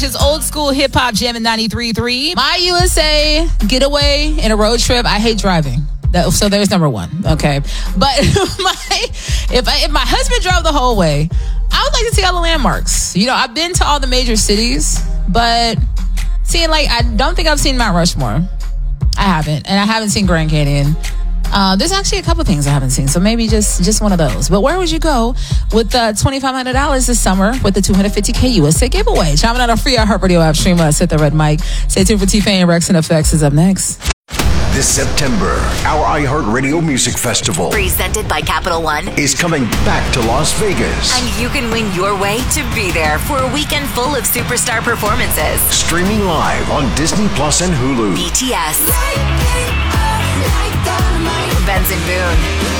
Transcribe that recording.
It's old school hip hop jam in 93.3. My USA getaway in a road trip. I hate driving. So there's number one. Okay. But if my husband drove the whole way, I would like to see all the landmarks. You know, I've been to all the major cities, but I don't think I've seen Mount Rushmore. I haven't. And I haven't seen Grand Canyon. There's actually a couple things I haven't seen, so maybe just one of those. But where would you go with $2,500 this summer with the $250K USA giveaway? Chiming on our free iHeartRadio app, stream us at the Red Mic. Stay tuned for T-Pain, Rex, and Effects is up next. This September, our iHeartRadio Music Festival, presented by Capital One, is coming back to Las Vegas. And you can win your way to be there for a weekend full of superstar performances. Streaming live on Disney Plus and Hulu. BTS. Benson Boone.